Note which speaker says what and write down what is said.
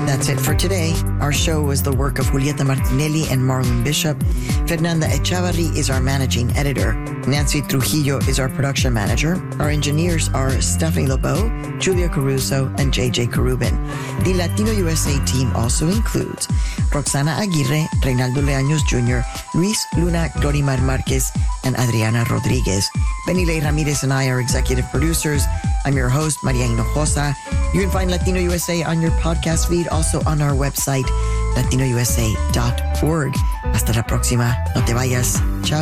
Speaker 1: That's it for today. Our show was the work of Julieta Martinelli and Marlon Bishop. Fernanda Echavarri is our managing editor. Nancy Trujillo is our production manager. Our engineers are Stephanie Lebeau, Julia Caruso, and JJ Carubin. The Latino USA team also includes Roxana Aguirre, Reynaldo Leaños Jr., Luis Luna, Glorimar Marquez, and Adriana Rodriguez. Benilei Ramirez and I are executive producers. I'm your host, Maria Hinojosa. You can find Latino USA on your podcast feed, also on our website, latinousa.org. Hasta la próxima. No te vayas. Ciao.